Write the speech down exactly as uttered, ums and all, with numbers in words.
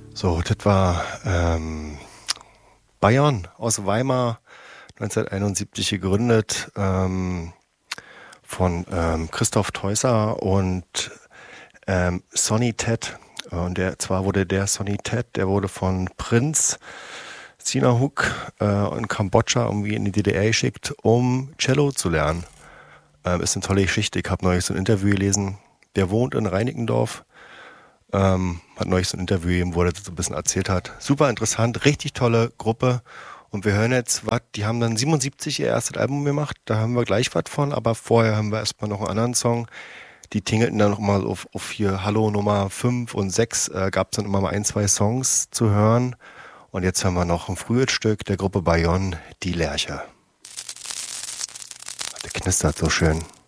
So, das war ähm, Bayern aus Weimar, neunzehnhunderteinundsiebzig gegründet, ähm, von ähm, Christoph Teusser und ähm, Sonny Ted. Und der, zwar wurde der Sonny Ted, der wurde von Prinz Sihanouk äh, in Kambodscha irgendwie in die D D R geschickt, um Cello zu lernen. Ähm, ist eine tolle Geschichte. Ich habe neulich so ein Interview gelesen. Der wohnt in Reinickendorf. Ähm, hat neulich so ein Interview gegeben, wo er das so ein bisschen erzählt hat. Super interessant, richtig tolle Gruppe. Und wir hören jetzt was, die haben dann siebenundsiebzig ihr erstes Album gemacht, da haben wir gleich was von, aber vorher haben wir erstmal noch einen anderen Song. Die tingelten dann noch mal auf, auf hier Hallo Nummer fünf und sechs, äh, gab es dann immer mal ein, zwei Songs zu hören. Und jetzt haben wir noch ein frühes Stück der Gruppe Bayonne, Die Lerche. Der knistert so schön.